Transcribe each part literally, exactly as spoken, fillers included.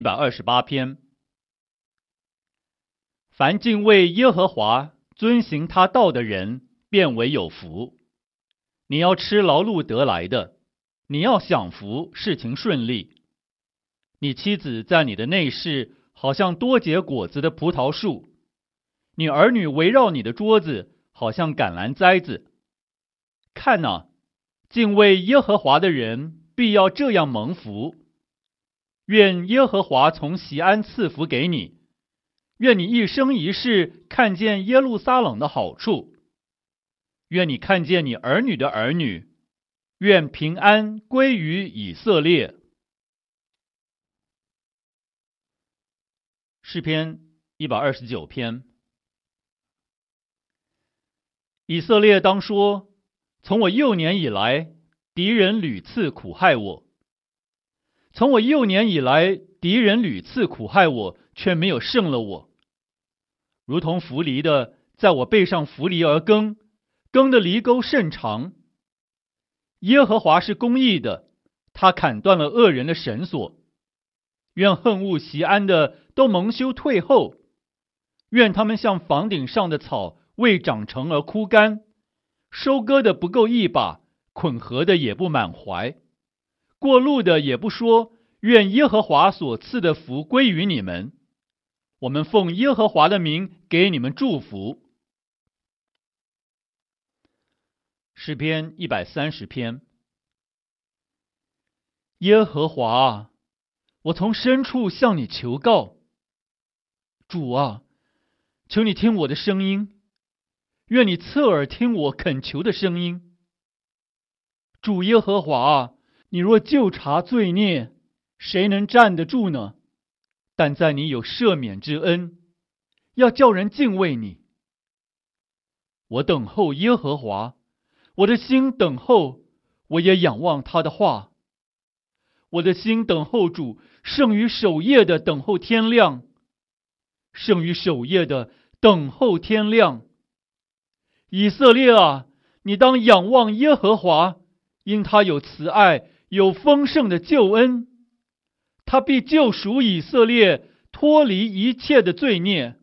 一百二十八篇。凡敬畏耶和华、遵行他道的人，便为有福。你要吃劳碌得来的，你要享福，事情顺利。你妻子在你的内室，好像多结果子的葡萄树；你儿女围绕你的桌子，好像橄榄栽子。看哪，敬畏耶和华的人，必要这样蒙福。愿耶和华从锡安赐福给你，愿你一生一世看见耶路撒冷的好处，愿你看见你儿女的儿女，愿平安归于以色列。诗篇一百二十九篇。以色列当说，从我幼年以来，敌人屡次苦害我。从我幼年以来，敌人屡次苦害我，却没有胜了我。如同扶犁的在我背上扶犁而耕，耕的犁沟甚长。耶和华是公义的，他砍断了恶人的绳索。愿恨恶锡安的都蒙羞退后，愿他们像房顶上的草，未长成而枯干，收割的不够一把，捆禾的也不满怀。过路的也不说，愿耶和华所赐的福归于你们。我们奉耶和华的名给你们祝福。诗篇一百三十篇。耶和华啊，我从深处向你求告。主啊，求你听我的声音，愿你侧耳听我恳求的声音。主耶和华啊，你若究察罪孽，谁能站得住呢？但在你有赦免之恩，要叫人敬畏你。我等候耶和华，我的心等候，我也仰望他的话。我的心等候主，胜于守夜的等候天亮，胜于守夜的等候天亮。以色列啊，你当仰望耶和华，因他有慈爱，有丰盛的救恩，他必救赎以色列，脱离一切的罪孽。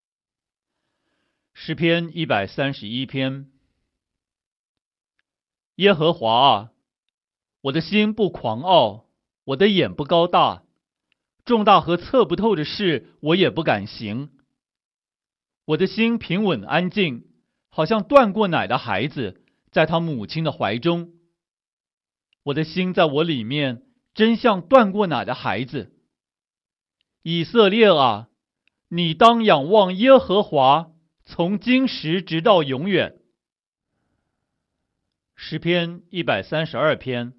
诗篇一百三十一篇。耶和华啊，我的心不狂傲，我的眼不高大，重大和测不透的事，我也不敢行。我的心平稳安静，好像断过奶的孩子，在他母亲的怀中。我的心在我里面，真像断过奶的孩子。以色列啊，你当仰望耶和华，从今时直到永远。诗篇一百三十二篇。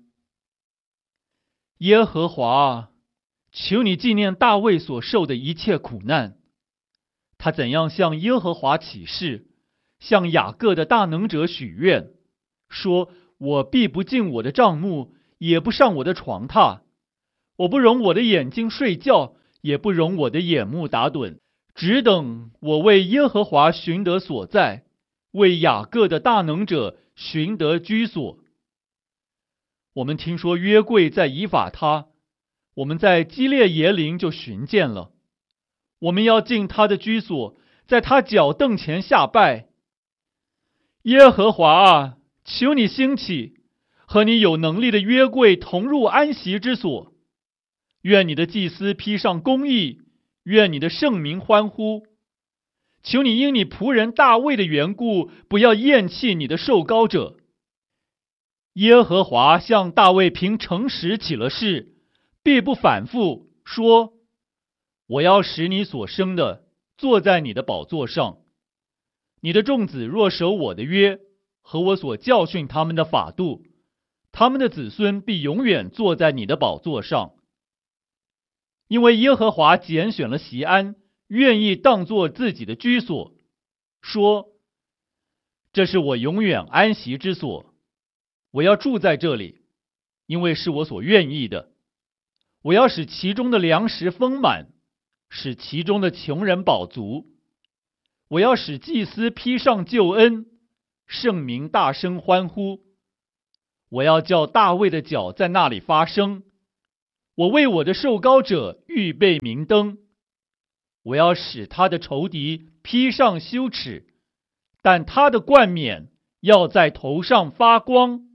耶和华啊，求你纪念大卫所受的一切苦难。他怎样向耶和华起誓，向雅各的大能者许愿，说：我必不进我的帐幕，也不上我的床榻，我不容我的眼睛睡觉，也不容我的眼目打盹，只等我为耶和华寻得所在，为雅各的大能者寻得居所。我们听说约柜在以法他，我们在基列耶琳就寻见了。我们要进他的居所，在他脚凳前下拜。耶和华啊，求你兴起，和你有能力的约柜同入安息之所。愿你的祭司披上公义，愿你的圣民欢呼。求你因你仆人大卫的缘故，不要厌弃你的受膏者。耶和华向大卫凭诚实起了誓，必不反复，说：我要使你所生的坐在你的宝座上。你的众子若守我的约，和我所教训他们的法度，他们的子孙必永远坐在你的宝座上。因为耶和华拣选了锡安，愿意当作自己的居所，说：这是我永远安息之所，我要住在这里，因为是我所愿意的。我要使其中的粮食丰满，使其中的穷人饱足。我要使祭司披上救恩，圣民大声欢呼。我要叫大卫的脚在那里发声， 我为我的受膏者预备明灯，我要使他的仇敌披上羞耻，但他的冠冕要在头上发光。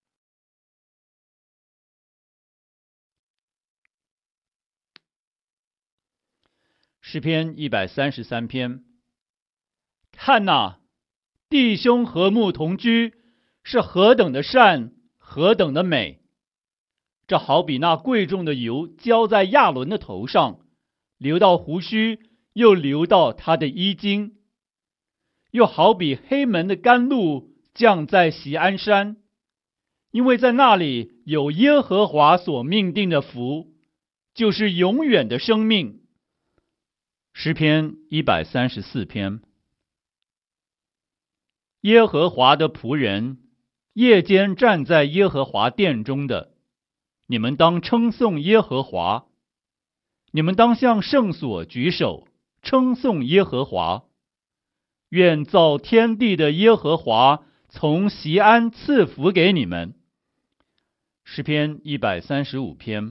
诗篇一百三十三篇。看哪，弟兄和睦同居，是何等的善，何等的美！这好比那贵重的油浇在亚伦的头上，流到胡须，又流到他的衣襟；又好比黑门的甘露降在锡安山，因为在那里有耶和华所命定的福，就是永远的生命。诗篇一百三十四篇。耶和华的仆人，夜间站在耶和华殿中的，你们当称颂耶和华。你们当向圣所举手，称颂耶和华。愿造天地的耶和华从锡安赐福给你们。诗篇一百三十五篇。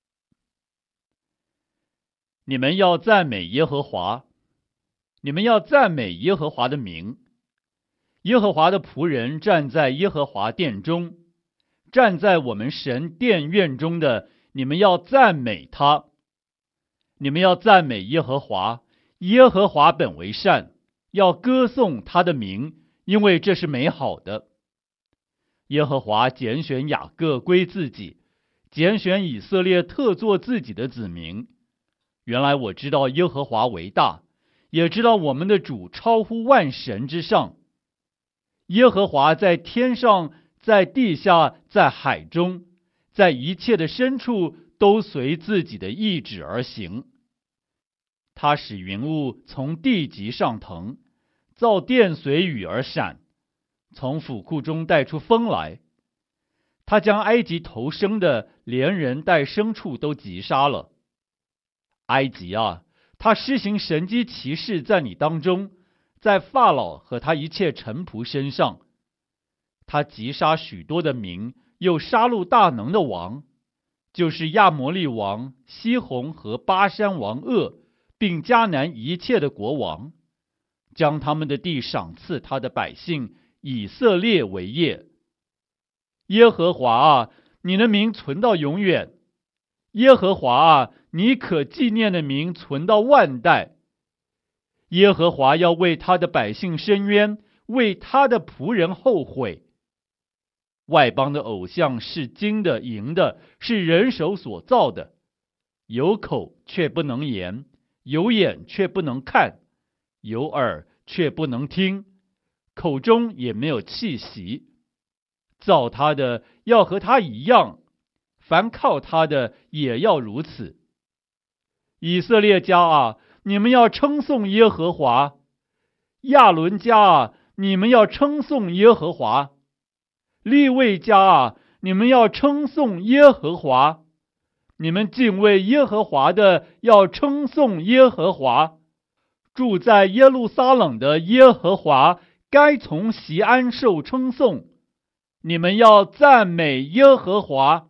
你们要赞美耶和华，你们要赞美耶和华的名。耶和华的仆人站在耶和华殿中，站在我们神殿院中的，你们要赞美他。你们要赞美耶和华，耶和华本为善，要歌颂他的名，因为这是美好的。耶和华拣选雅各归自己，拣选以色列特作自己的子民。原来我知道耶和华为大，也知道我们的主超乎万神之上。耶和华在天上，在地下，在海中，在一切的深处，都随自己的意志而行。他使云雾从地极上腾，造电随雨而闪，从府库中带出风来。他将埃及头生的，连人带牲畜都击杀了。埃及啊，他施行神迹奇事在你当中，在法老和他一切臣仆身上。他击杀许多的民，又杀戮大能的王，就是亚摩利王西宏和巴山王噩，并迦南一切的国王，将他们的地赏赐他的百姓以色列为业。耶和华啊，你的名存到永远。耶和华啊，你可纪念的名存到万代。耶和华要为他的百姓伸冤，为他的仆人后悔。外邦的偶像是金的银的，是人手所造的，有口却不能言，有眼却不能看，有耳却不能听，口中也没有气息。造他的要和他一样，凡靠他的也要如此。以色列家啊，你们要称颂耶和华；亚伦家啊，你们要称颂耶和华；利未家啊，你们要称颂耶和华。你们敬畏耶和华的，要称颂耶和华。住在耶路撒冷的耶和华，该从锡安受称颂。你们要赞美耶和华。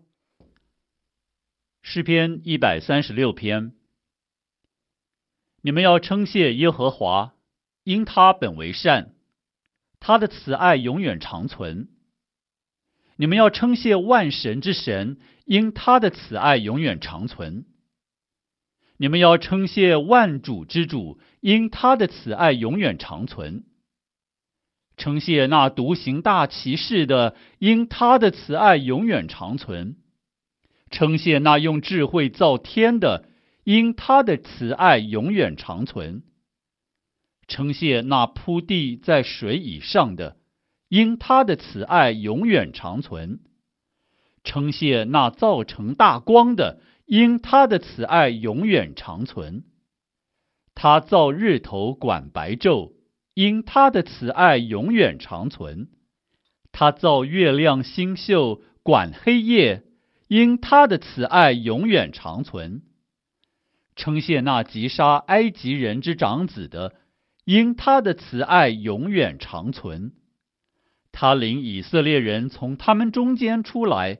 诗篇一百三十六篇。你们要称谢耶和华，因他本为善，他的慈爱永远长存。你们要称谢万神之神，因他的慈爱永远长存。你们要称谢万主之主，因他的慈爱永远长存。称谢那独行大奇事的，因他的慈爱永远长存。称谢那用智慧造天的，因他的慈爱永远长存。称谢那铺地在水以上的，因他的慈爱永远长存。称谢那造成大光的，因他的慈爱永远长存。他造日头管白昼，因他的慈爱永远长存。他造月亮星宿管黑夜，因他的慈爱永远长存。称谢那击杀埃及人之长子的，因他的慈爱永远长存。他领以色列人从他们中间出来，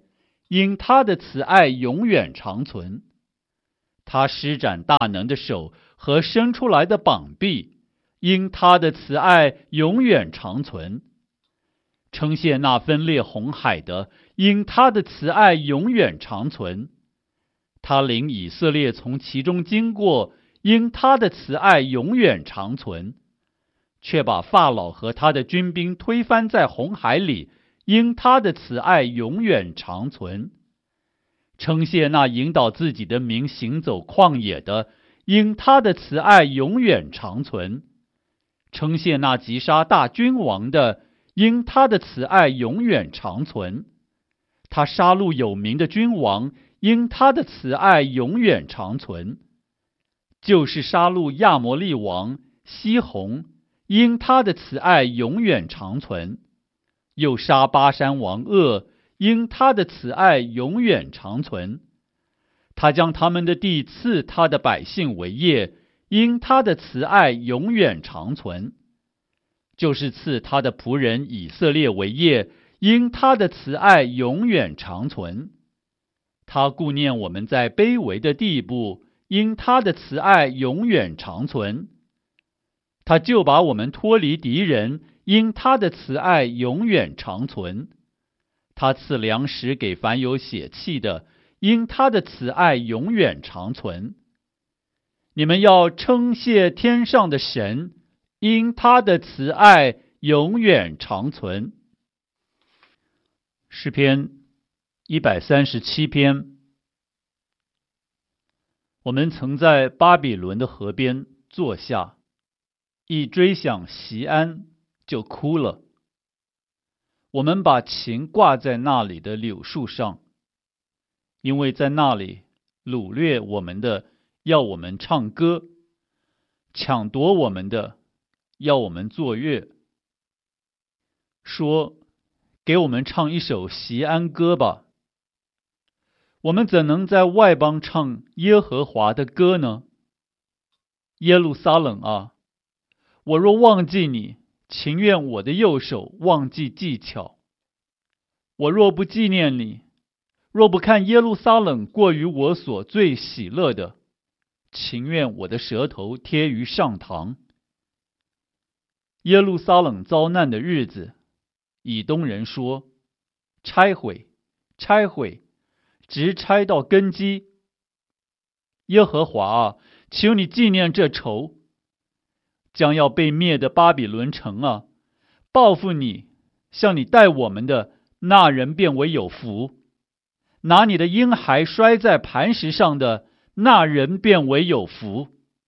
因他的慈爱永远长存。他施展大能的手和伸出来的膀臂，因他的慈爱永远长存。称谢那分裂红海的，因他的慈爱永远长存。他领以色列从其中经过，因他的慈爱永远长存。却把法老和他的军兵推翻在红海里，因他的慈爱永远长存。称谢那引导自己的民行走旷野的，因他的慈爱永远长存。称谢那击杀大君王的，因他的慈爱永远长存。他杀戮有名的君王，因他的慈爱永远长存。就是杀戮亚摩利王西宏，因他的慈爱永远长存。又杀巴山王噩，因他的慈爱永远长存。他将他们的地赐他的百姓为业，因他的慈爱永远长存。就是赐他的仆人以色列为业，因他的慈爱永远长存。他顾念我们在卑微的地步，因他的慈爱永远长存。他就把我们脱离敌人，因他的慈爱永远长存。他赐粮食给凡有血气的，因他的慈爱永远长存。你们要称谢天上的神，因他的慈爱永远长存。诗篇一百三十七篇。我们曾在巴比伦的河边坐下，一追想锡安就哭了。我们把琴挂在那里的柳树上，因为在那里掳掠我们的要我们唱歌，抢夺我们的要我们作乐，说给我们唱一首锡安歌吧。我们怎能在外邦唱耶和华的歌呢？耶路撒冷啊，我若忘记你，情愿我的右手忘记技巧。我若不纪念你，若不看耶路撒冷过于我所最喜乐的，情愿我的舌头贴于上膛。耶路撒冷遭难的日子，以东人说：拆毁，拆毁，直拆到根基。耶和华啊，求你纪念这仇。将要被灭的巴比伦城啊，报复你，向你待我们的那人便为有福；拿你的婴孩摔在磐石上的那人便为有福。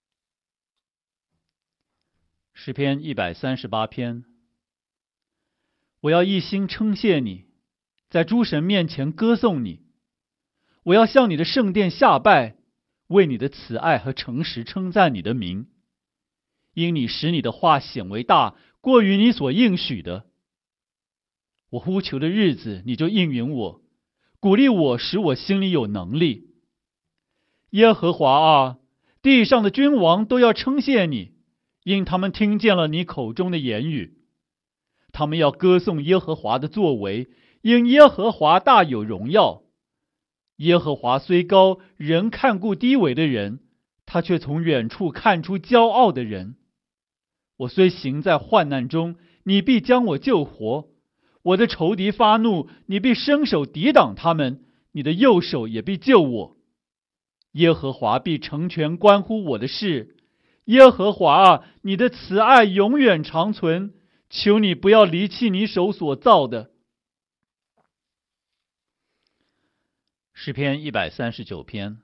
诗篇一百三十八篇。我要一心称谢你，在诸神面前歌颂你。我要向你的圣殿下拜，为你的慈爱和诚实称赞你的名。因你使你的话显为大，过于你所应许的。我呼求的日子，你就应允我，鼓励我，使我心里有能力。耶和华啊，地上的君王都要称谢你，因他们听见了你口中的言语。他们要歌颂耶和华的作为，因耶和华大有荣耀。耶和华虽高，人看顾低微的人，他却从远处看出骄傲的人。我虽行在患难中，你必将我救活；我的仇敌发怒，你必伸手抵挡他们，你的右手也必救我。耶和华必成全关乎我的事。耶和华啊，你的慈爱永远长存，求你不要离弃你手所造的。诗篇一百三十九篇。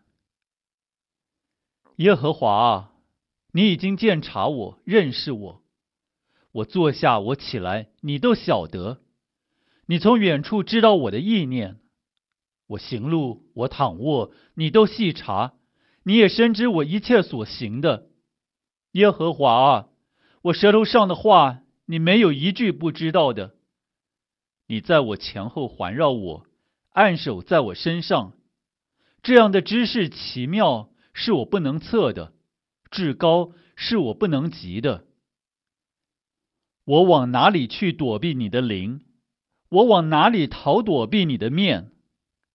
耶和华啊，你已经鉴察我，认识我。我坐下，我起来，你都晓得。你从远处知道我的意念。我行路，我躺卧，你都细察。你也深知我一切所行的。耶和华啊，我舌头上的话，你没有一句不知道的。你在我前后环绕我，按手在我身上。这样的知识奇妙，是我不能测的，至高是我不能及的。我往哪里去躲避你的灵？我往哪里逃躲避你的面？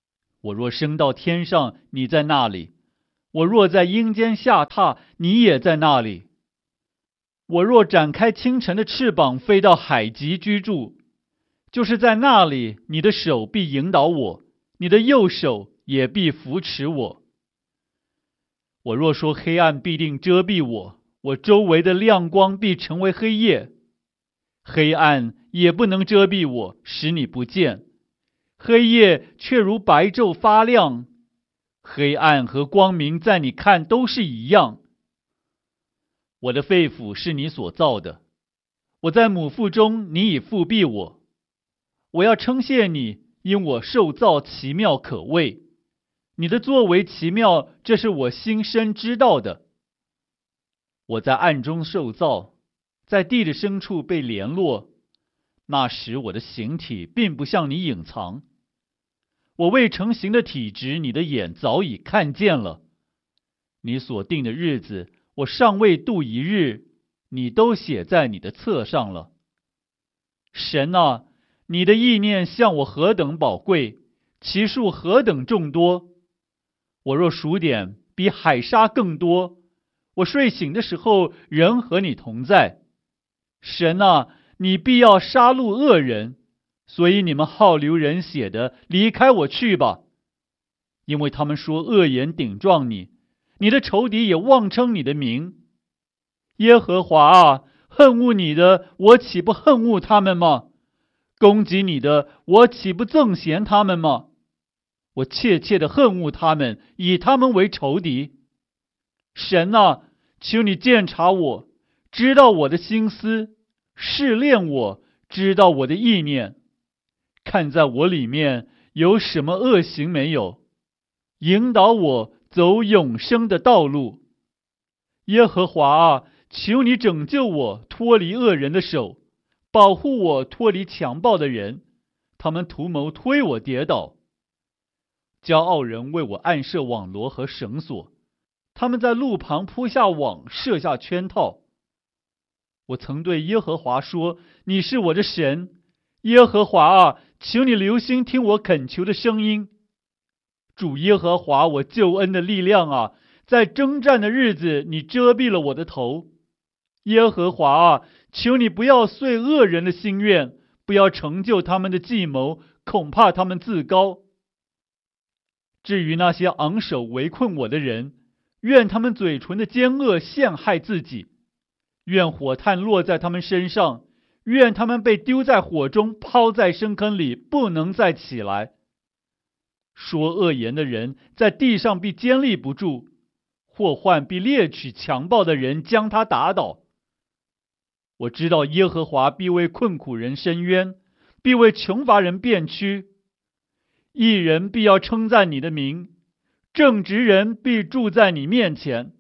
我若升到天上，你在那里；我若在阴间下榻，你也在那里。我若展开清晨的翅膀，飞到海极居住，就是在那里，你的手必引导我，你的右手也必扶持我。我若说黑暗必定遮蔽我，我周围的亮光必成为黑夜，黑暗也不能遮蔽我，使你不见，黑夜却如白昼发亮，黑暗和光明在你看都是一样。我的肺腑是你所造的，我在母腹中，你已复庇我。我要称谢你，因我受造奇妙可畏，你的作为奇妙，这是我心深知道的。我在暗中受造，在地的深处被联络，那时我的形体并不向你隐藏。我未成形的体质，你的眼早已看见了。你所定的日子，我尚未度一日，你都写在你的册上了。神啊，你的意念向我何等宝贵，其数何等众多！我若数点，比海沙更多。我睡醒的时候，仍和你同在。神啊，你必要杀戮恶人，所以你们好流人血的，离开我去吧。因为他们说恶言顶撞你，你的仇敌也妄称你的名。耶和华啊，恨恶你的，我岂不恨恶他们吗？攻击你的，我岂不憎嫌他们吗？我切切的恨恶他们，以他们为仇敌。神啊，求你鉴察我，知道我的心思，试炼我，知道我的意念，看在我里面有什么恶行没有，引导我走永生的道路。耶和华啊，求你拯救我，脱离恶人的手，保护我脱离强暴的人，他们图谋推我跌倒。骄傲人为我暗设网罗和绳索，他们在路旁铺下网，设下圈套。我曾对耶和华说，你是我的神，耶和华啊，求你留心听我恳求的声音。主耶和华，我救恩的力量啊，在征战的日子，你遮蔽了我的头。耶和华啊，求你不要遂恶人的心愿，不要成就他们的计谋，恐怕他们自高。至于那些昂首围困我的人，愿他们嘴唇的奸恶陷害自己，愿火炭落在他们身上，愿他们被丢在火中，抛在深坑里，不能再起来。说恶言的人在地上必坚立不住，祸患必猎取强暴的人，将他打倒。我知道耶和华必为困苦人伸冤，必为穷乏人辩屈。义人必要称赞你的名，正直人必住在你面前。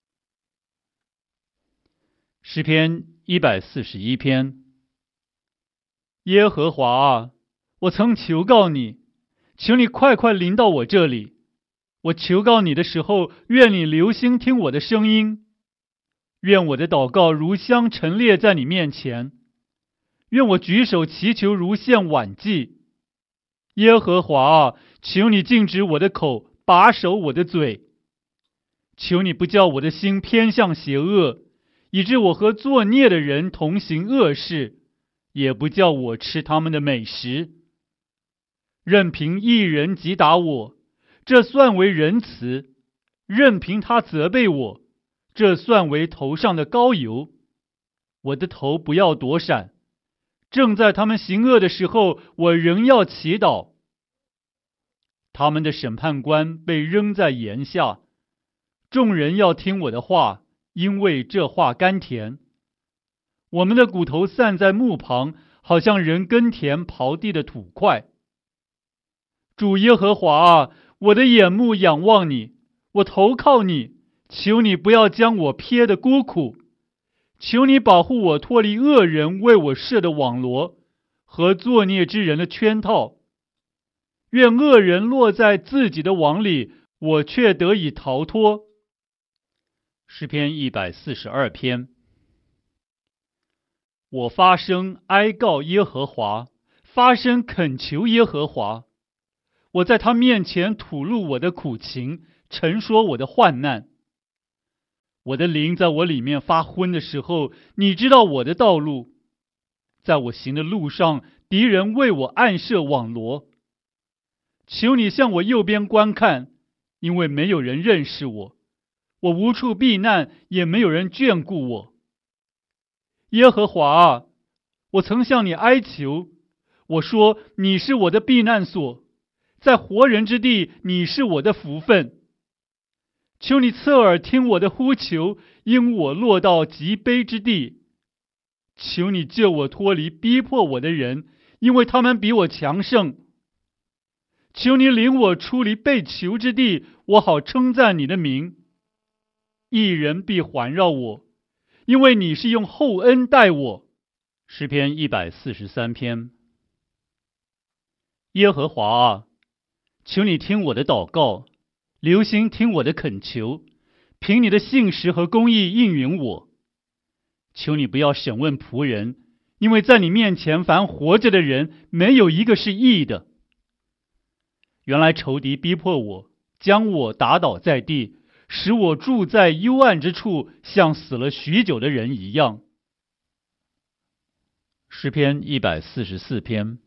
诗篇一百四十一篇。耶和华啊，我曾求告你，求你快快临到我这里。我求告你的时候，愿你留心听我的声音。愿我的祷告如香陈列在你面前，愿我举手祈求如献晚祭。耶和华啊，求你禁止我的口，把守我的嘴。求你不叫我的心偏向邪恶，以致我和作孽的人同行恶事，也不叫我吃他们的美食。任凭一人击打我，这算为仁慈；任凭他责备我，这算为头上的膏油。我的头不要躲闪，正在他们行恶的时候，我仍要祈祷。他们的审判官被扔在檐下，众人要听我的话，因为这话甘甜。我们的骨头散在墓旁，好像人耕田刨地的土块。主耶和华啊，我的眼目仰望你，我投靠你，求你不要将我撇得孤苦，求你保护我脱离恶人为我设的网罗和作孽之人的圈套。愿恶人落在自己的网里，我却得以逃脱。诗篇一百四十二篇。我发声哀告耶和华，发声恳求耶和华。 我在他面前吐露我的苦情，陈说我的患难。我的灵在我里面发昏的时候，你知道我的道路。在我行的路上，敌人为我暗设网罗。求你向我右边观看，因为没有人认识我，我无处避难，也没有人眷顾我。耶和华啊，我曾向你哀求，我说你是我的避难所，在活人之地，你是我的福分。求你侧耳听我的呼求，因我落到极卑之地。求你救我脱离逼迫我的人，因为他们比我强盛。求你领我出离被囚之地，我好称赞你的名。义人必环绕我，因为你是用厚恩待我。诗篇一百四十三篇。耶和华啊，求你听我的祷告，留心听我的恳求，凭你的信实和公义应允我。求你不要审问仆人，因为在你面前凡活着的人，没有一个是义的。原来仇敌逼迫我，将我打倒在地，使我住在幽暗之处，像死了许久的人一样。诗篇一百四十四篇。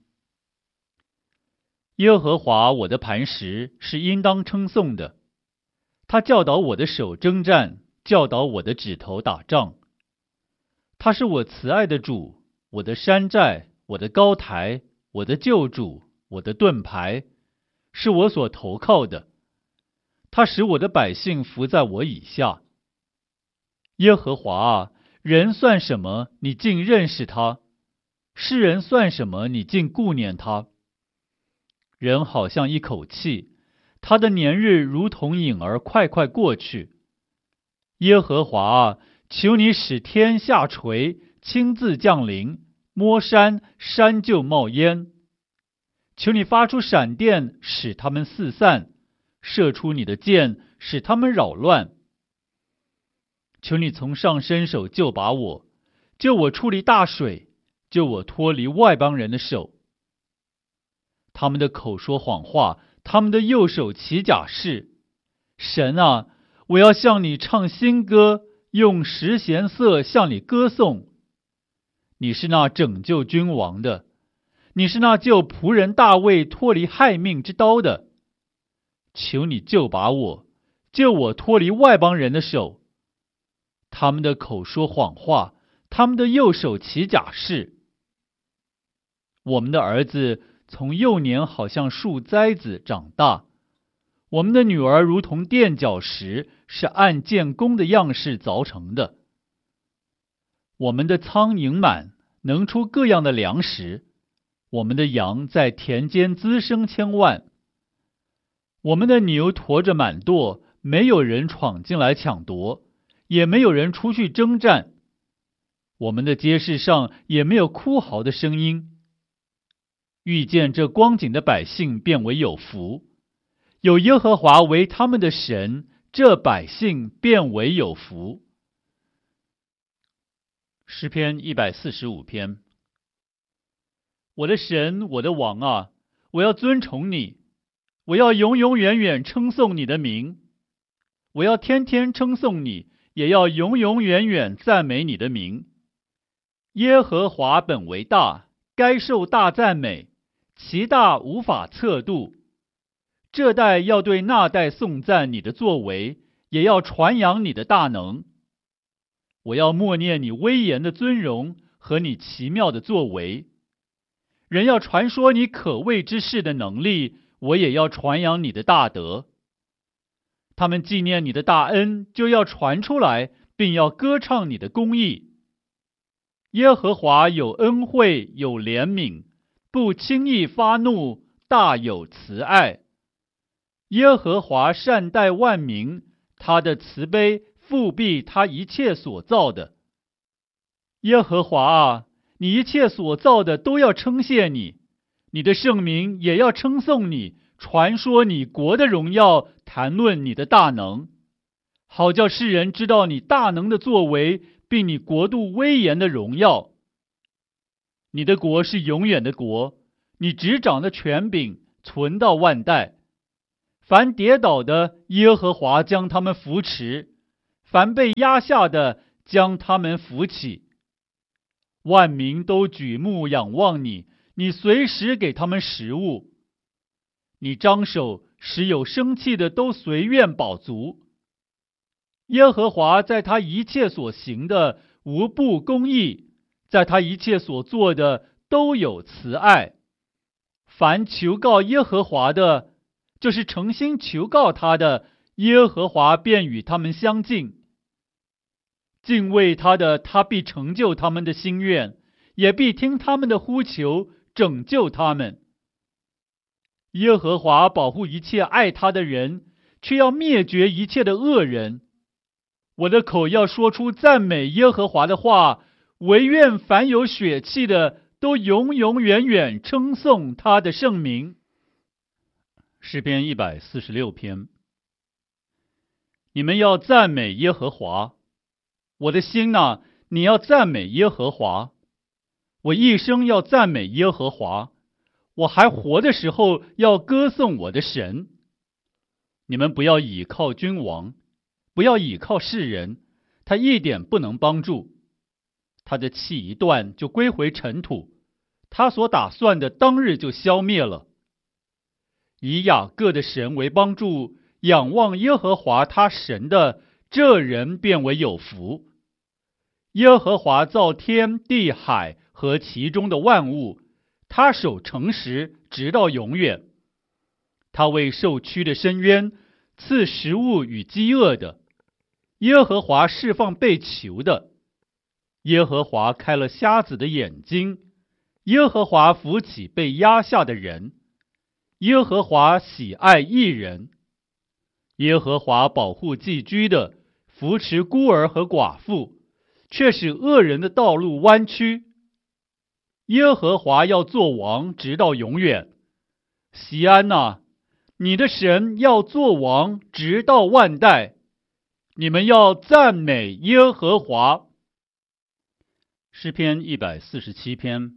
耶和华我的磐石是应当称颂的，他教导我的手征战，教导我的指头打仗。他是我慈爱的主，我的山寨，我的高台，我的救主，我的盾牌，是我所投靠的。他使我的百姓服在我以下。耶和华啊，人算什么，你竟认识他？世人算什么，你竟顾念他？人好像一口气，他的年日如同影儿快快过去。耶和华啊，求你使天下垂，亲自降临，摸山，山就冒烟。求你发出闪电，使他们四散，射出你的箭，使他们扰乱。求你从上伸手救拔我，救我出离大水，救我脱离外邦人的手。他们的口说谎话，他们的右手起假誓。神啊，我要向你唱新歌，用十弦瑟向你歌颂。你是那拯救君王的，你是那救仆人大卫脱离害命之刀的。求你救拔我，救我脱离外邦人的手。他们的口说谎话，他们的右手起假誓。我们的儿子从幼年好像树栽子长大，我们的女儿如同垫脚石，是按建工的样式凿成的。我们的仓盈满，能出各样的粮食，我们的羊在田间滋生千万。我们的牛驮着满垛，没有人闯进来抢夺，也没有人出去征战。我们的街市上也没有哭嚎的声音。遇见这光景的百姓变为有福，有耶和华为他们的神，这百姓变为有福。诗篇一百四十五篇。我的神，我的王啊，我要尊崇你，我要永永远远称颂你的名，我要天天称颂你，也要永永远远赞美你的名。耶和华本为大，该受大赞美，其大无法测度。这代要对那代颂赞你的作为，也要传扬你的大能。我要默念你威严的尊荣和你奇妙的作为。人要传说你可畏之事的能力，我也要传扬你的大德。他们纪念你的大恩，就要传出来，并要歌唱你的公义。耶和华有恩惠，有怜悯，不轻易发怒，大有慈爱。耶和华善待万民，他的慈悲复庇他一切所造的。耶和华啊，你一切所造的都要称谢你，你的圣名也要称颂你，传说你国的荣耀，谈论你的大能，好叫世人知道你大能的作为，并你国度威严的荣耀。你的国是永远的国，你执掌的权柄存到万代。凡跌倒的，耶和华将他们扶持；凡被压下的，将他们扶起。万民都举目仰望你，你随时给他们食物。你张手，使有生气的都随愿饱足。耶和华在他一切所行的无不公义，在他一切所做的都有慈爱。凡求告耶和华的，就是诚心求告他的，耶和华便与他们相近。敬畏他的，他必成就他们的心愿，也必听他们的呼求，拯救他们。耶和华保护一切爱他的人，却要灭绝一切的恶人。我的口要说出赞美耶和华的话，惟愿凡有血气的都永永远远称颂他的圣名。诗篇一百四十六篇。你们要赞美耶和华，我的心哪，你要赞美耶和华。我一生要赞美耶和华，我还活的时候要歌颂我的神。你们不要倚靠君王，不要倚靠世人，他一点不能帮助。他的气一断就归回尘土，他所打算的当日就消灭了。以雅各的神为帮助，仰望耶和华他神的，这人便为有福。耶和华造天地海和其中的万物，他守诚实直到永远。他为受屈的伸冤，赐食物与饥饿的。耶和华释放被囚的。耶和华开了瞎子的眼睛。耶和华扶起被压下的人。耶和华喜爱义人。耶和华保护寄居的，扶持孤儿和寡妇，却使恶人的道路弯曲。耶和华要做王直到永远。锡安哪，你的神要做王直到万代。你们要赞美耶和华。诗篇一百四十七篇。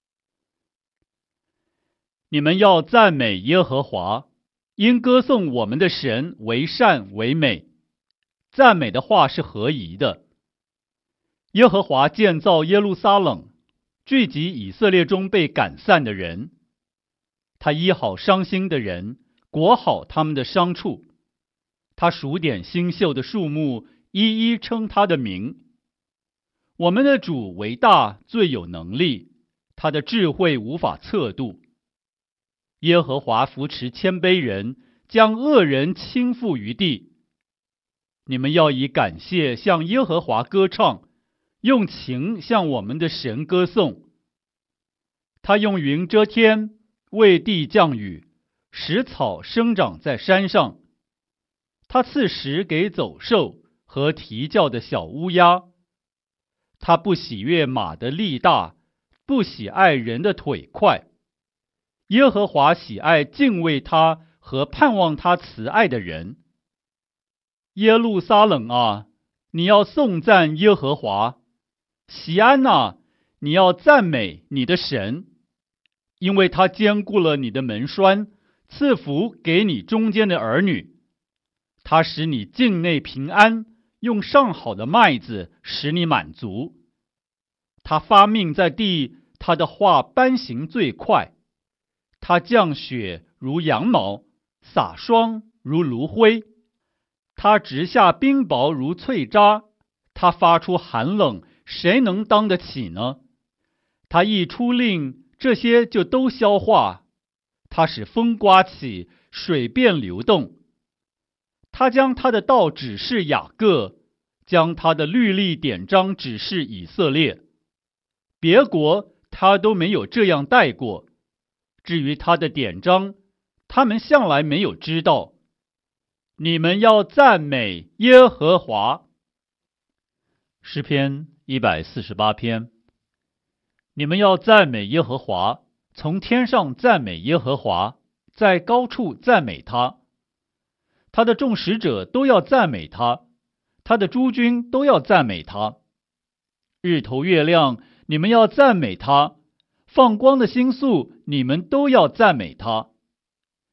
你们要赞美耶和华，因歌颂我们的神为善为美。赞美的话是合宜的。耶和华建造耶路撒冷，聚集以色列中被赶散的人。他医好伤心的人，裹好他们的伤处。他数点星宿的数目，一一称他的名。我们的主为大，最有能力，他的智慧无法测度。耶和华扶持谦卑人，将恶人倾覆于地。你们要以感谢向耶和华歌唱，用情向我们的神歌颂。他用云遮天，为地降雨，使草生长在山上。他赐食给走兽和啼叫的小乌鸦。他不喜悦马的力大，不喜爱人的腿快。耶和华喜爱敬畏他和盼望他慈爱的人。耶路撒冷啊，你要颂赞耶和华。锡安哪，你要赞美你的神，因为他坚固了你的门栓，赐福给你中间的儿女。他使你境内平安，用上好的麦子使你满足。他发命在地，他的话颁行最快。他降雪如羊毛，洒霜如炉灰。他直下冰雹如脆渣。他发出寒冷，谁能当得起呢？他一出令，这些就都消化。他使风刮起，水便流动。他将他的道指示雅各，将他的律例典章指示以色列。别国他都没有这样带过。至于他的典章，他们向来没有知道。你们要赞美耶和华。诗篇一百四十八篇。你们要赞美耶和华，从天上赞美耶和华，在高处赞美他。他的众使者都要赞美他，他的诸军都要赞美他。日头月亮，你们要赞美他，放光的星宿，你们都要赞美他。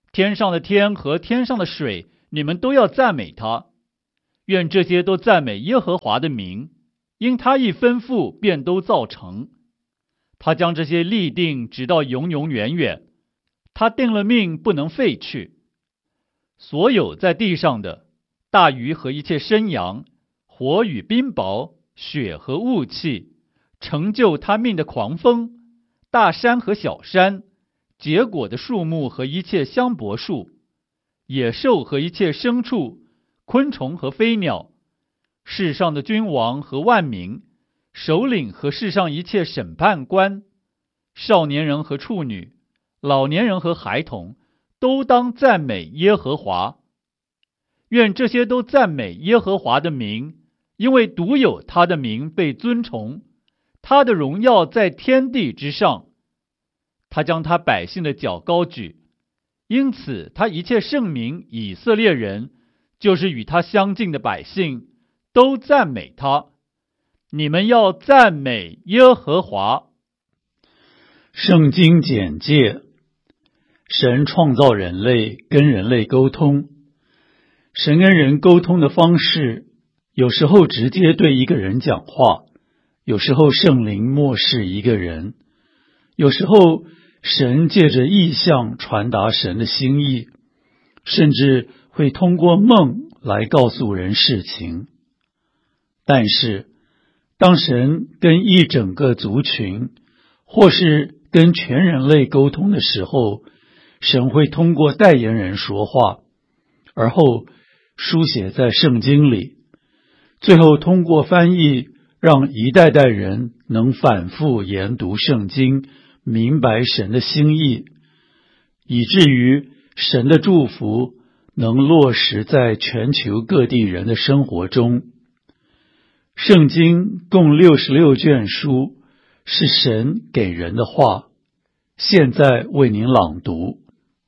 天上的天和天上的水，你们都要赞美他。愿这些都赞美耶和华的名，因他一吩咐，便都造成。他将这些立定，直到永永远远。他定了命，不能废去。所有在地上的大鱼和一切生羊，火与冰雹，雪和雾气，成就他命的狂风，大山和小山，结果的树木和一切香柏树，野兽和一切牲畜，昆虫和飞鸟，世上的君王和万民，首领和世上一切审判官，少年人和处女，老年人和孩童，都当赞美耶和华。愿这些都赞美耶和华的名，因为独有他的名被尊崇，他的荣耀在天地之上。他将他百姓的脚高举，因此他一切圣民以色列人，就是与他相近的百姓，都赞美他。你们要赞美耶和华。 圣经简介：神创造人类，跟人类沟通。神跟人沟通的方式，有时候直接对一个人讲话，有时候圣灵默示一个人，有时候神借着异象传达神的心意，甚至会通过梦来告诉人事情。但是，当神跟一整个族群，或是跟全人类沟通的时候，神会通过代言人说话，而后书写在圣经里，最后通过翻译，让一代代人能反复研读圣经，明白神的心意，以至于神的祝福能落实在全球各地人的生活中。圣经共六十六卷书，是神给人的话，现在为您朗读。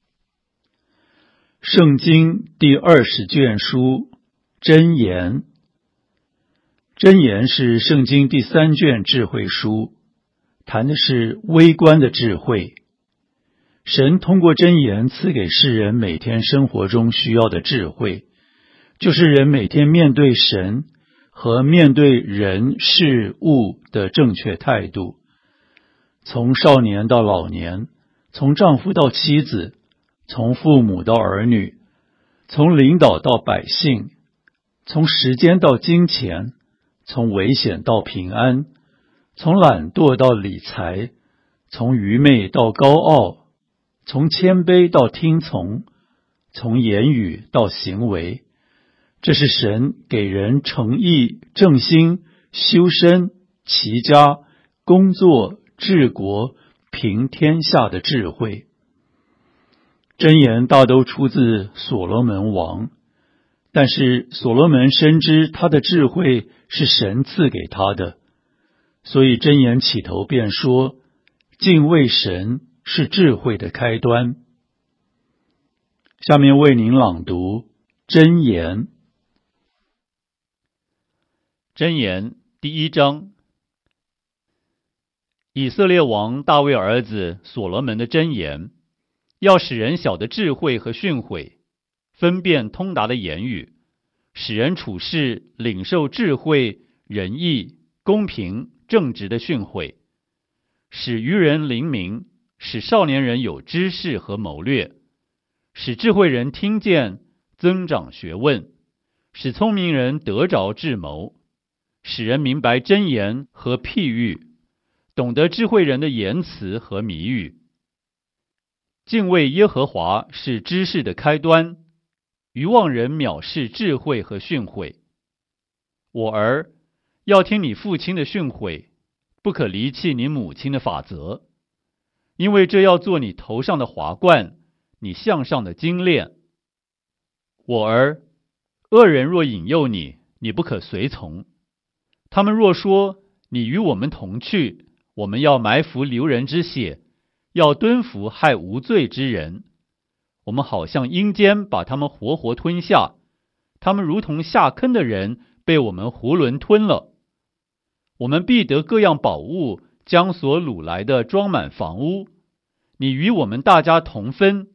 圣经第二十卷书，箴言。箴言是圣经第三卷智慧书，谈的是微观的智慧。神通过箴言赐给世人每天生活中需要的智慧，就是人每天面对神和面对人事物的正确态度。从少年到老年，从丈夫到妻子，从父母到儿女，从领导到百姓，从时间到金钱，从危险到平安，从懒惰到理财，从愚昧到高傲，从谦卑到听从，从言语到行为。这是神给人诚意、正心、修身、齐家、工作、治国、平天下的智慧。箴言大都出自所罗门王，但是所罗门深知他的智慧是神赐给他的，所以箴言起头便说，敬畏神是智慧的开端。下面为您朗读箴言。 箴言第一章，以色列王大卫儿子所罗门的箴言，要使人晓得智慧和训诲，分辨通达的言语，使人处事领受智慧、仁义、公平、正直的训诲，使愚人灵明，使少年人有知识和谋略，使智慧人听见，增长学问，使聪明人得着智谋，使人明白箴言和譬喻，懂得智慧人的言辞和谜语。敬畏耶和华是知识的开端，愚妄人藐视智慧和训诲。我儿，要听你父亲的训诲，不可离弃你母亲的法则，因为这要做你头上的华冠，你项上的金链。我儿，恶人若引诱你，你不可随从。他们若说，你与我们同去，我们要埋伏流人之血，要蹲伏害无罪之人。我们好像阴间把他们活活吞下，他们如同下坑的人，被我们囫囵吞了。我们必得各样宝物，将所掳来的装满房屋。你与我们大家同分，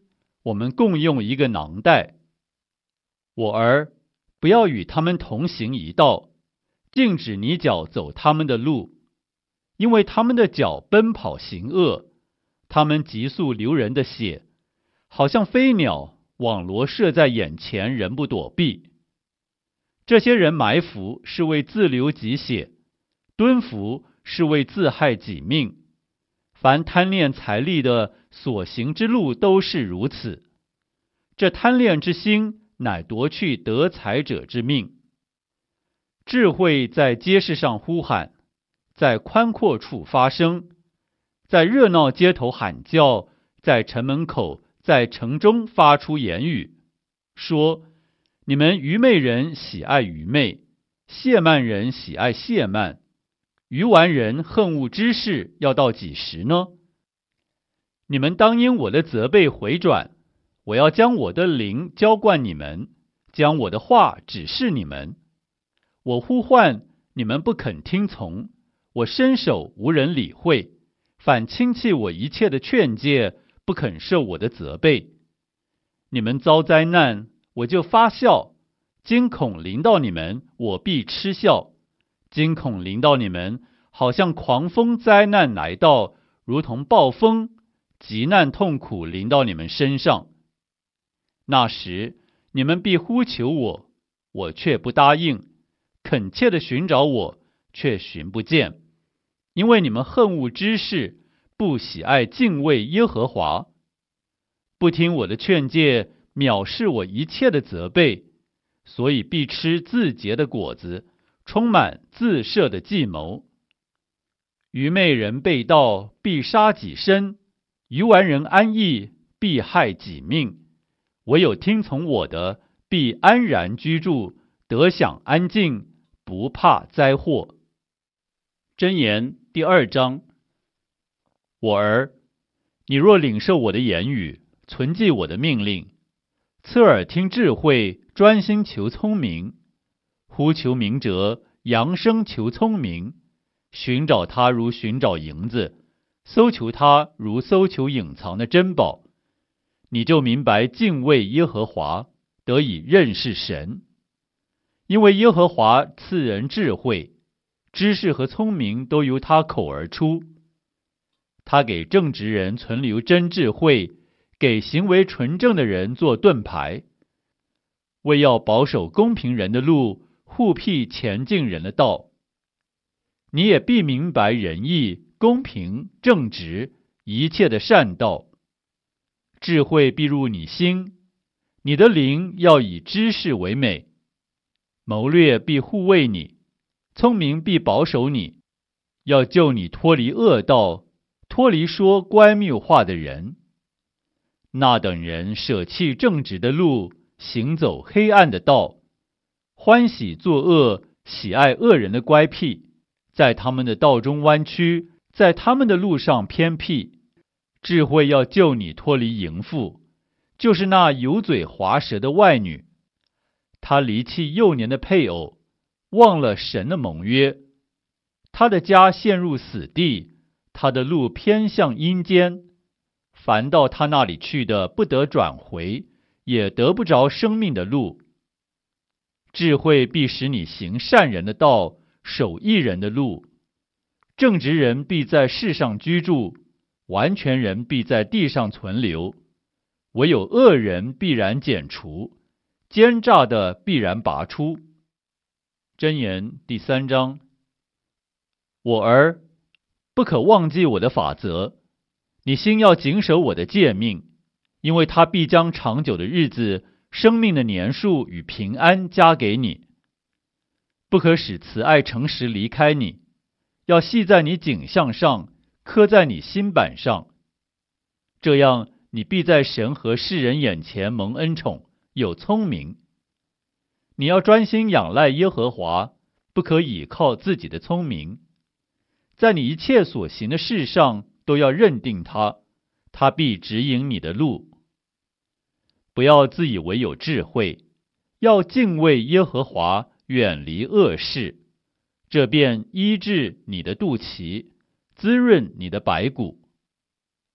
我们共用一个囊袋。我儿，不要与他们同行一道，禁止你脚走他们的路，因为他们的脚奔跑行恶，他们急速流人的血，好像飞鸟，网罗射在眼前，人不躲避。这些人埋伏是为自流己血，蹲伏是为自害己命。凡贪恋财力的所行之路都是如此。这贪恋之心，乃夺去得财者之命。智慧在街市上呼喊，在宽阔处发声，在热闹街头喊叫，在城门口，在城中发出言语，说：你们愚昧人喜爱愚昧，亵慢人喜爱亵慢，愚顽人恨恶知识，要到几时呢？你们当因我的责备回转，我要将我的灵浇灌你们，将我的话指示你们。我呼唤，你们不肯听从，我伸手，无人理会，反轻弃我一切的劝诫，不肯受我的责备。你们遭灾难，我就发笑；惊恐临到你们，我必嗤笑。惊恐临到你们，好像狂风灾难来到，如同暴风，急难痛苦临到你们身上。那时，你们必呼求我，我却不答应；恳切地寻找我，却寻不见。因为你们恨恶知识，不喜爱敬畏耶和华，不听我的劝诫，藐视我一切的责备，所以必吃自结的果子，充满自设的计谋。愚昧人背道，必杀己身；愚顽人安逸，必害己命。唯有听从我的，必安然居住，得享安静，不怕灾祸。箴言第二章。我儿，你若领受我的言语，存记我的命令，侧耳听智慧，专心求聪明，呼求明哲，扬声求聪明，寻找他如寻找银子，搜求他如搜求隐藏的珍宝，你就明白敬畏耶和华，得以认识神。因为耶和华赐人智慧，知识和聪明都由他口而出。他给正直人存留真智慧，给行为纯正的人做盾牌，为要保守公平人的路，护庇前进人的道。你也必明白仁义、公平、正直，一切的善道。智慧必入你心，你的灵要以知识为美。谋略必护卫你，聪明必保守你，要救你脱离恶道，脱离说乖谬话的人。那等人舍弃正直的路，行走黑暗的道，欢喜作恶，喜爱恶人的乖僻，在他们的道中弯曲，在他们的路上偏僻。智慧要救你脱离淫妇，就是那油嘴滑舌的外女。她离弃幼年的配偶，忘了神的盟约。她的家陷入死地，她的路偏向阴间。凡到她那里去的，不得转回，也得不着生命的路。智慧必使你行善人的道，守义人的路。正直人必在世上居住，完全人必在地上存留。唯有恶人必然剪除，奸诈的必然拔出。箴言第三章。我儿，不可忘记我的法则，你心要谨守我的诫命，因为他必将长久的日子、生命的年数与平安加给你。不可使慈爱诚实离开你，要系在你颈项上，刻在你心板上。这样，你必在神和世人眼前蒙恩宠，有聪明。你要专心仰赖耶和华，不可倚靠自己的聪明。在你一切所行的事上，都要认定他，他必指引你的路。不要自以为有智慧，要敬畏耶和华，远离恶事，这便医治你的肚脐，滋润你的白骨。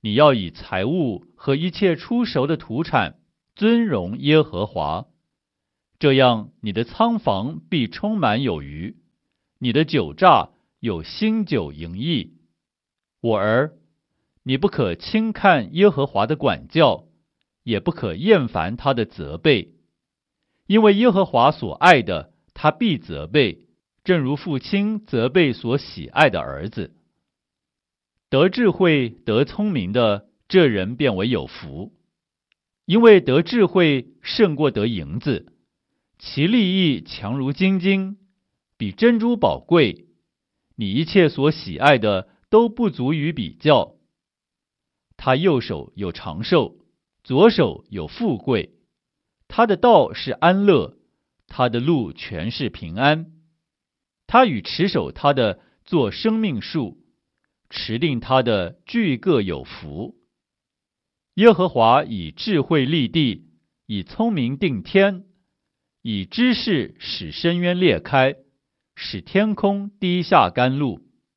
你要以财物和一切出熟的土产尊荣耶和华，这样你的仓房必充满有余，你的酒榨有新酒盈溢。我儿，你不可轻看耶和华的管教，也不可厌烦他的责备，因为耶和华所爱的，他必责备，正如父亲责备所喜爱的儿子。得智慧得聪明的，这人便为有福，因为得智慧胜过得银子，其利益强如金金，比珍珠宝贵，你一切所喜爱的都不足于比较。他右手有长寿，左手有富贵，他的道是安乐，他的路全是平安。他与持守他的作生命树，持定他的俱各有福。耶和华以智慧立地，以聪明定天，以知识使深渊裂开，使天空滴下甘露。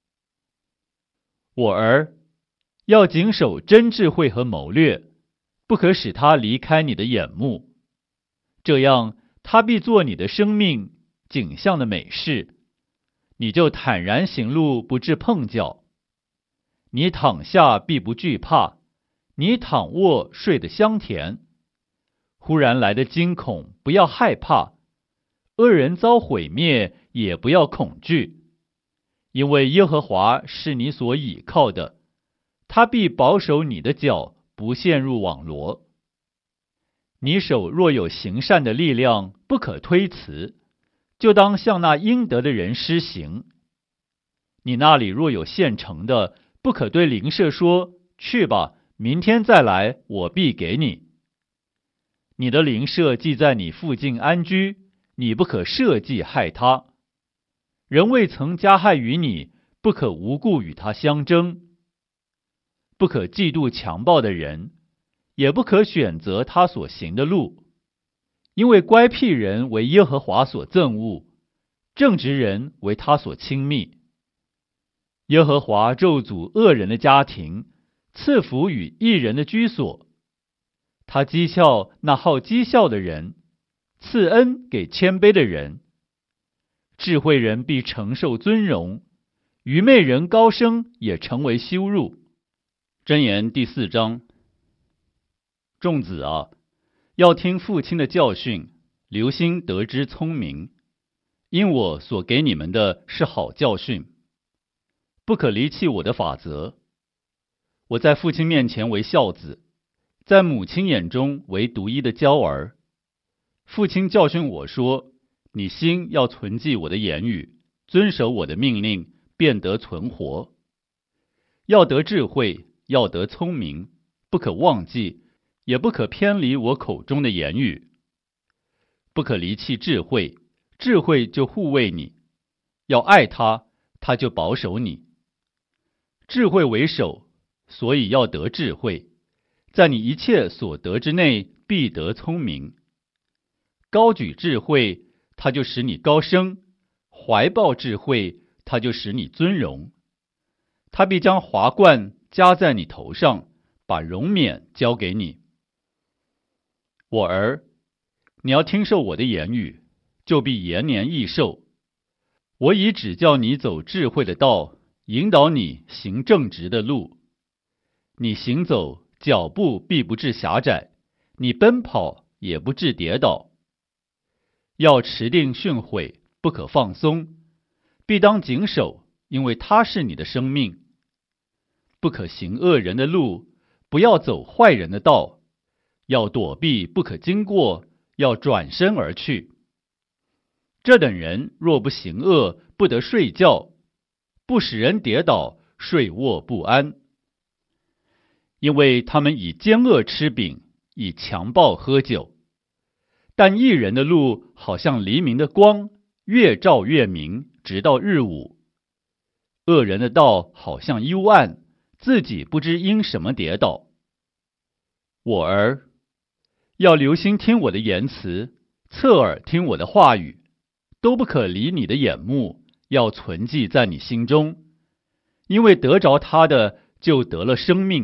我儿，要谨守真智慧和谋略，不可使它离开你的眼目，这样它必做你的生命景象的美事，你就坦然行路，不致碰脚。你躺下必不惧怕，你躺卧睡得香甜。忽然来的惊恐不要害怕，恶人遭毁灭也不要恐惧，因为耶和华是你所倚靠的，他必保守你的脚不陷入网罗。你手若有行善的力量，不可推辞，就当向那应得的人施行。你那里若有现成的，不可对邻舍说，去吧，明天再来，我必给你。你的邻舍既在你附近安居，你不可设计害他。人未曾加害于你，不可无故与他相争。不可嫉妒强暴的人，也不可选择他所行的路，因为乖僻人为耶和华所憎恶，正直人为他所亲密。耶和华咒诅恶人的家庭，赐福与义人的居所。他讥笑那好讥笑的人，赐恩给谦卑的人。智慧人必承受尊荣，愚昧人高升也成为羞辱。箴言第四章。众子啊，要听父亲的教训，留心得知聪明，因我所给你们的是好教训。不可离弃我的法则。我在父亲面前为孝子，在母亲眼中为独一的娇儿。父亲教训我说，你心要存记我的言语，遵守我的命令，便得存活。要得智慧，要得聪明，不可忘记，也不可偏离我口中的言语。不可离弃智慧，智慧就护卫你；要爱他，他就保守你。智慧为首，所以要得智慧，在你一切所得之内必得聪明。高举智慧，它就使你高升；怀抱智慧，它就使你尊荣。他必将华冠加在你头上，把荣冕交给你。我儿，你要听受我的言语，就必延年益寿。我已指教你走智慧的道，引导你行正直的路。你行走，脚步必不致狭窄；你奔跑，也不致跌倒。要持定训诲，不可放松，必当谨守，因为它是你的生命。不可行恶人的路，不要走坏人的道，要躲避，不可经过，要转身而去。这等人若不行恶，不得睡觉，不使人跌倒，睡卧不安。因为他们以奸恶吃饼，以强暴喝酒。但义人的路好像黎明的光，越照越明，直到日午。恶人的道好像幽暗，自己不知因什么跌倒。我儿，要留心听我的言辞，侧耳听我的话语，都不可离你的眼目，要存记在你心中，因为得着他的就得了生命，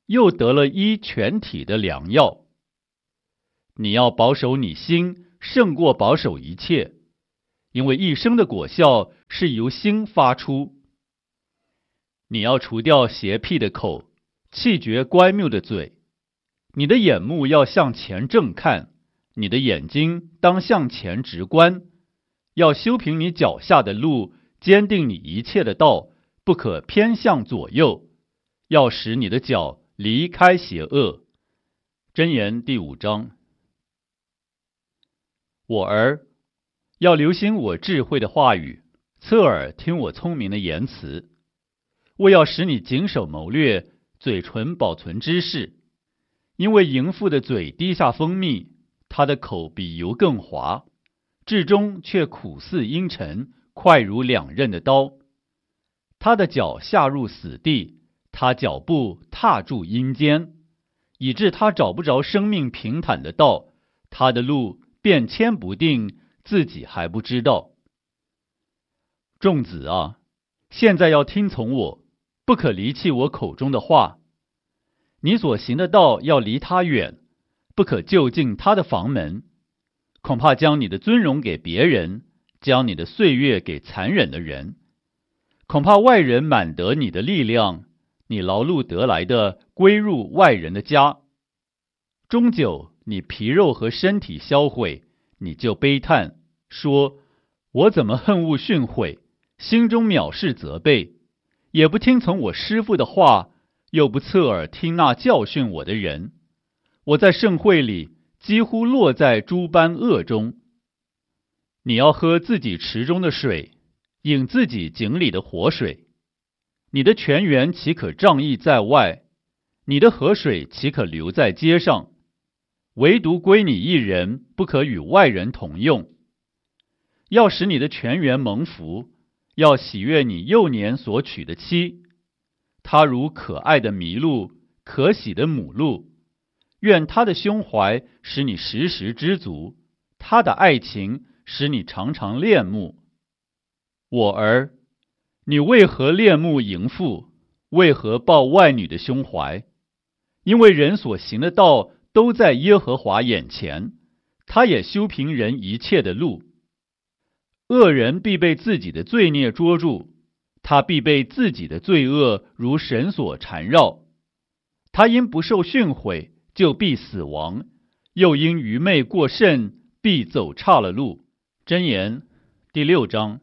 又得了医全体的良药。你要保守你心，胜过保守一切，因为一生的果效是由心发出。你要除掉邪僻的口，弃绝乖谬的嘴。你的眼目要向前正看，你的眼睛当向前直观，要修平你脚下的路，坚定你一切的道，不可偏向左右，要使你的脚离开邪恶。箴言第五章。我儿，要留心我智慧的话语，侧耳听我聪明的言辞。我要使你谨守谋略，嘴唇保存知识。因为淫妇的嘴滴下蜂蜜，她的口比油更滑，至终却苦似阴沉，快如两刃的刀。她的脚下入死地，她脚步踏住阴间，以致她找不着生命平坦的道，她的路变迁不定，自己还不知道。众子啊，现在要听从我，不可离弃我口中的话。你所行的道要离他远，不可就近他的房门，恐怕将你的尊荣给别人，将你的岁月给残忍的人。恐怕外人满得你的力量，你劳碌得来的归入外人的家。终久你皮肉和身体销毁，你就悲叹，说：我怎么恨恶训诲，心中藐视责备，也不听从我师父的话，又不侧耳听那教训我的人。我在盛会里几乎落在诸般恶中。你要喝自己池中的水，饮自己井里的活水。你的泉源岂可仗义在外？你的河水岂可流在街上？唯独归你一人，不可与外人同用。要使你的泉源蒙福，要喜悦你幼年所娶的妻。她如可爱的麋鹿，可喜的母鹿。愿她的胸怀使你时时知足，她的爱情使你常常恋慕。我儿，你为何恋慕淫妇？为何抱外女的胸怀？因为人所行的道都在耶和华眼前，他也修平人一切的路。恶人必被自己的罪孽捉住，他必被自己的罪恶如绳索缠绕。他因不受训诲，就必死亡；又因愚昧过甚，必走岔了路。箴言第六章。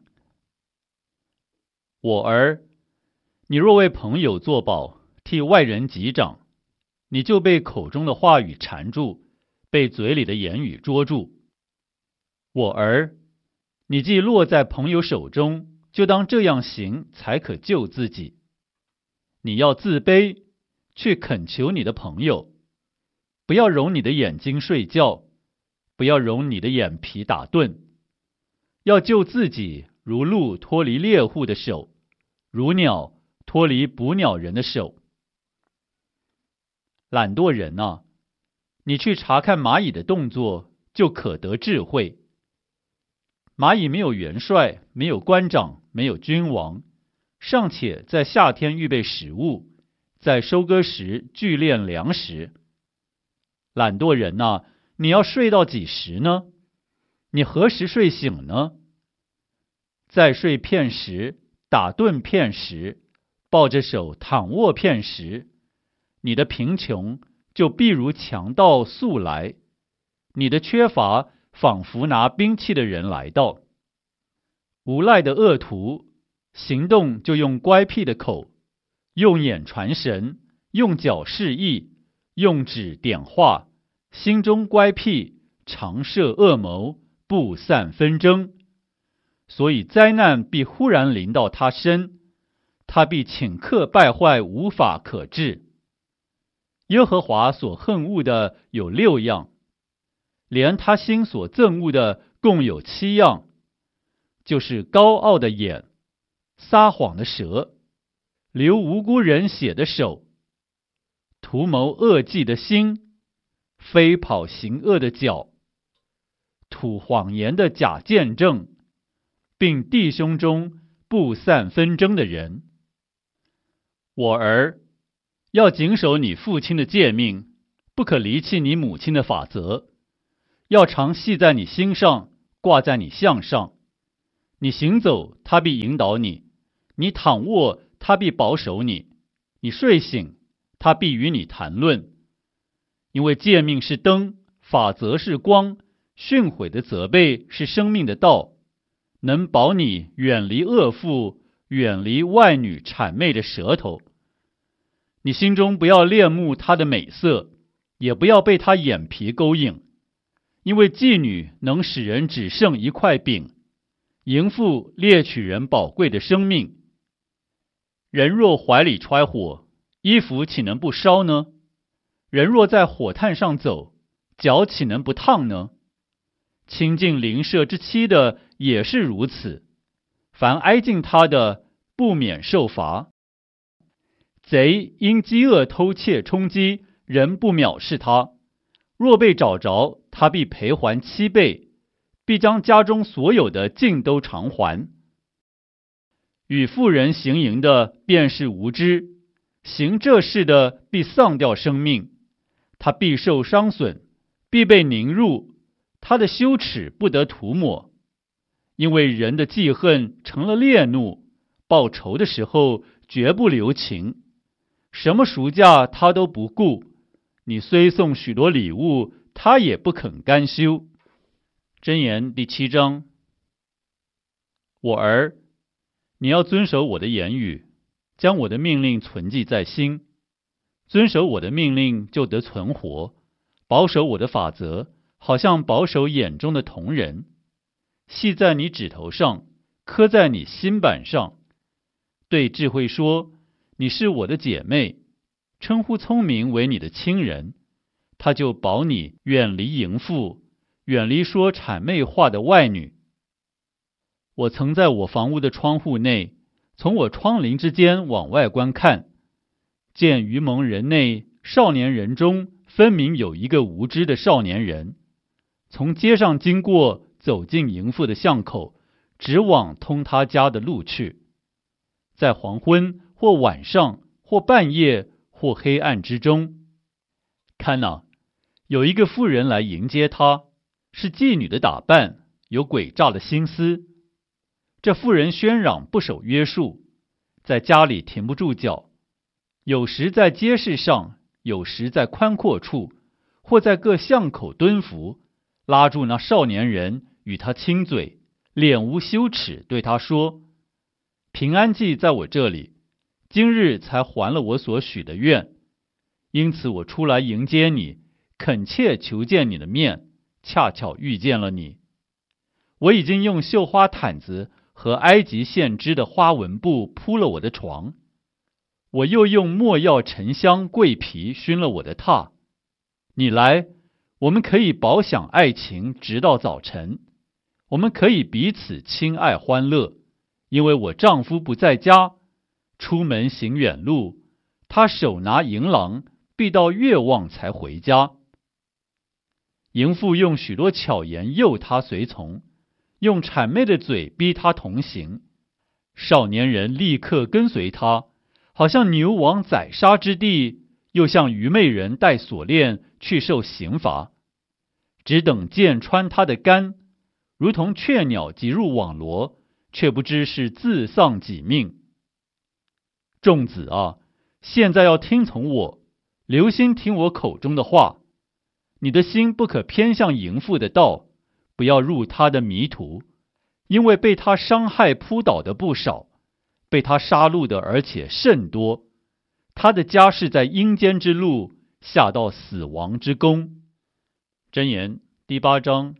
我儿，你若为朋友作保，替外人击掌，你就被口中的话语缠住，被嘴里的言语捉住。我儿，你既落在朋友手中，就当这样行，才可救自己。你要自卑，去恳求你的朋友，不要容你的眼睛睡觉，不要容你的眼皮打盹，要救自己，如鹿脱离猎户的手，如鸟脱离捕鸟人的手。懒惰人啊，你去查看蚂蚁的动作，就可得智慧。蚂蚁没有元帅，没有官长，没有君王，尚且在夏天预备食物，在收割时聚敛粮食。懒惰人啊，你要睡到几时呢？你何时睡醒呢？再睡片时，打盹片时，抱着手躺卧片时，你的贫穷就必如强盗速来，你的缺乏仿佛拿兵器的人来到。无赖的恶徒行动就用乖僻的口，用眼传神，用脚示意，用指点画，心中乖僻，常设恶谋，不散纷争。所以灾难必忽然临到他身，他必顷刻败坏，无法可治。耶和华所恨恶的有六样，连他心所憎恶的共有七样，就是高傲的眼，撒谎的舌，流无辜人血的手，图谋恶计的心，飞跑行恶的脚，吐谎言的假见证，并弟兄中不散纷争的人。我儿， 要谨守你父亲的诫命，不可离弃你母亲的法则，要常系在你心上，挂在你项上。你行走，他必引导你；你躺卧，他必保守你；你睡醒，他必与你谈论。因为诫命是灯，法则是光，训诲的责备是生命的道，能保你远离恶妇，远离外女谄媚的舌头。你心中不要恋慕她的美色，也不要被她眼皮勾引，因为妓女能使人只剩一块饼，淫妇猎取人宝贵的生命。人若怀里揣火，衣服岂能不烧呢？人若在火炭上走，脚岂能不烫呢？亲近邻舍之妻的也是如此，凡挨近他的，不免受罚。贼因饥饿偷窃充饥，人不藐视他；若被找着，他必赔还七倍，必将家中所有的尽都偿还。与妇人行淫的便是无知，行这事的必丧掉生命，他必受伤损，必被凝入，他的羞耻不得涂抹。因为人的记恨成了烈怒，报仇的时候绝不留情，什么赎价他都不顾，你虽送许多礼物，他也不肯甘休。箴言第七章。我儿，你要遵守我的言语，将我的命令存记在心。遵守我的命令，就得存活；保守我的法则，好像保守眼中的瞳人。系在你指头上，刻在你心板上。对智慧说，你是我的姐妹；称呼聪明为你的亲人，他就保你远离淫妇，远离说谄媚话的外女。我曾在我房屋的窗户内，从我窗棂之间往外观看，见愚蒙人内少年人中分明有一个无知的少年人，从街上经过，走进淫妇的巷口，直往通他家的路去。在黄昏或晚上或半夜或黑暗之中，看哪，有一个妇人来迎接他，是妓女的打扮，有诡诈的心思。这妇人喧嚷不守约束，在家里停不住脚，有时在街市上，有时在宽阔处，或在各巷口蹲伏，拉住那少年人，与他亲嘴，脸无羞耻，对他说：平安祭在我这里，今日才还了我所许的愿，因此我出来迎接你，恳切求见你的面，恰巧遇见了你。我已经用绣花毯子和埃及线织的花纹布铺了我的床，我又用没药沉香桂皮熏了我的榻。你来，我们可以饱享爱情，直到早晨。我们可以彼此亲爱欢乐，因为我丈夫不在家，出门行远路，他手拿银囊，必到月望才回家。淫妇用许多巧言诱他随从，用谄媚的嘴逼他同行。少年人立刻跟随他，好像牛往宰杀之地，又像愚昧人戴锁链去受刑罚，只等剑穿他的肝，如同雀鸟急入网罗，却不知是自丧己命。众子啊，现在要听从我，留心听我口中的话。你的心不可偏向淫妇的道，不要入他的迷途，因为被他伤害扑倒的不少，被他杀戮的而且甚多。他的家是在阴间之路，下到死亡之宫。箴言第八章。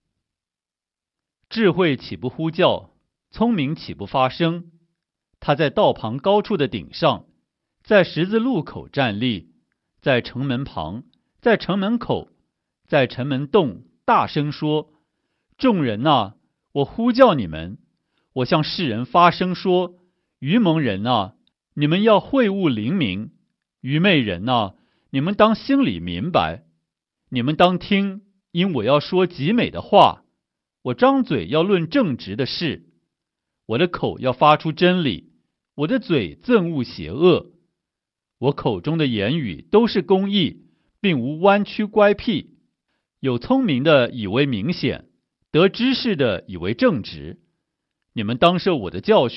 智慧岂不呼叫，聪明岂不发声？他在道旁高处的顶上，在十字路口站立，在城门旁，在城门口，在城门洞大声说：众人啊，我呼叫你们，我向世人发声说：愚蒙人啊，你们要会悟灵明；愚昧人啊，你们当心里明白。你们当听，因我要说极美的话，我张嘴要论正直的事，我的口要发出真理，我的嘴憎恶邪恶。 我口中的言语都是公义，并无弯曲乖僻。有聪明的以为明显，得知识的以为正直。你们当受我的教训。